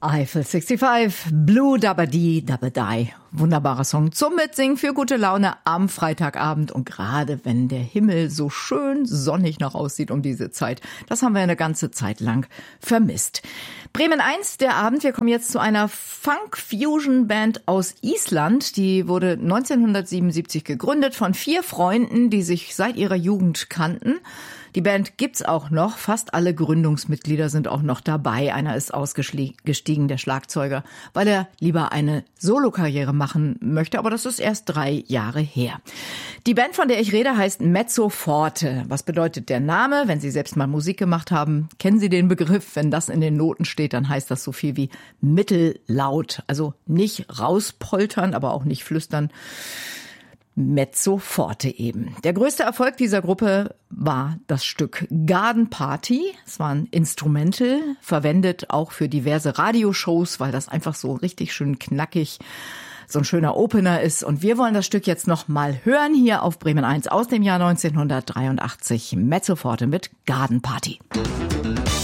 Eiffel 65, Blue Dabadi Dabadai. Wunderbarer Song zum Mitsingen für gute Laune am Freitagabend und gerade wenn der Himmel so schön sonnig noch aussieht um diese Zeit. Das haben wir eine ganze Zeit lang vermisst. Bremen 1, der Abend. Wir kommen jetzt zu einer Funk-Fusion-Band aus Island. Die wurde 1977 gegründet von 4 Freunden, die sich seit ihrer Jugend kannten. Die Band gibt's auch noch. Fast alle Gründungsmitglieder sind auch noch dabei. Einer ist ausgestiegen, der Schlagzeuger, weil er lieber eine Solokarriere machen möchte. Aber das ist erst 3 Jahre her. Die Band, von der ich rede, heißt Mezzo Forte. Was bedeutet der Name? Wenn Sie selbst mal Musik gemacht haben, kennen Sie den Begriff. Wenn das in den Noten steht, dann heißt das so viel wie mittellaut. Also nicht rauspoltern, aber auch nicht flüstern. Mezzo Forte eben. Der größte Erfolg dieser Gruppe war das Stück Garden Party. Es war ein Instrumental, verwendet auch für diverse Radioshows, weil das einfach so richtig schön knackig, so ein schöner Opener ist. Und wir wollen das Stück jetzt noch mal hören hier auf Bremen 1 aus dem Jahr 1983. Mezzo Forte mit Garden Party.